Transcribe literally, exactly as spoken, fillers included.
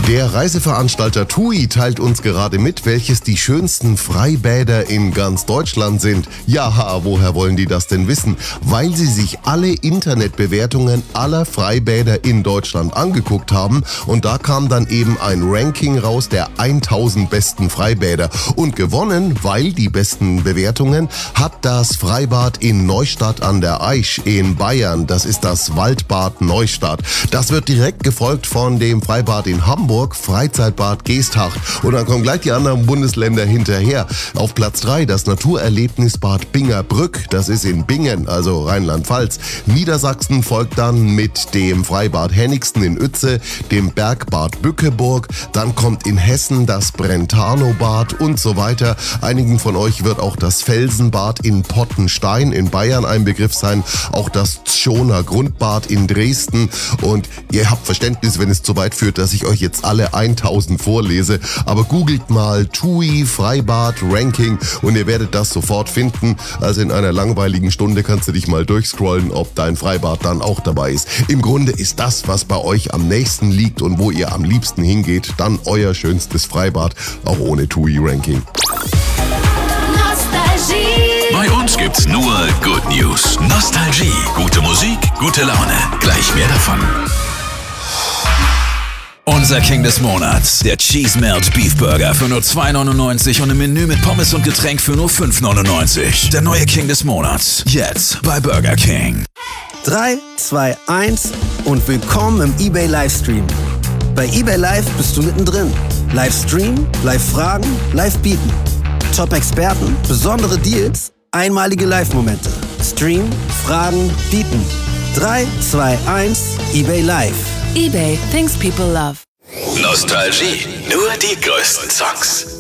Der Reiseveranstalter TUI teilt uns gerade mit, welches die schönsten Freibäder in ganz Deutschland sind. Ja, woher wollen die das denn wissen? Weil sie sich alle Internetbewertungen aller Freibäder in Deutschland angeguckt haben und da kam dann eben ein Ranking raus der tausend besten Freibäder. Und gewonnen, weil die besten Bewertungen, hat das Freibad in Neustadt an der Aisch in Bayern. Das ist das Waldbad Neustadt. Das wird direkt gefolgt von dem Freibad in Hamburg, Freizeitbad Geesthacht. Und dann kommen gleich die anderen Bundesländer hinterher. Auf Platz drei das Naturerlebnisbad Bingerbrück. Das ist in Bingen, also Rheinland-Pfalz. Niedersachsen folgt dann mit dem Freibad Henningsen in Uetze, dem Bergbad Bückeburg. Dann kommt in Hessen das Brentano-Bad und so weiter. Einigen von euch wird auch das Felsenbad in Pottenstein in Bayern ein Begriff sein. Auch das Zschoner Grundbad in Dresden. Und ihr habt Verständnis, wenn es zu weit führt, dass ich euch jetzt alle tausend vorlese. Aber googelt mal TUI Freibad Ranking und ihr werdet das sofort finden. Also in einer langweiligen Stunde kannst du dich mal durchscrollen, ob dein Freibad dann auch dabei ist. Im Grunde ist das, was bei euch am nächsten liegt und wo ihr am liebsten hingeht, dann euer schönstes Freibad, auch ohne TUI Ranking. Bei uns gibt's nur Good News. Nostalgie, gute Musik, gute Laune. Gleich mehr davon. Unser King des Monats, der Cheese Melt Beef Burger für nur zwei neunundneunzig und ein Menü mit Pommes und Getränk für nur fünf neunundneunzig. Der neue King des Monats, jetzt bei Burger King. drei, zwei, eins und willkommen im eBay Livestream. Bei eBay Live bist du mittendrin. Livestream, Live-Fragen, Live-Bieten. Top-Experten, besondere Deals, einmalige Live-Momente. Stream, Fragen, Bieten. drei, zwei, eins, eBay Live. eBay, things people love. Nostalgie, nur die größten Songs.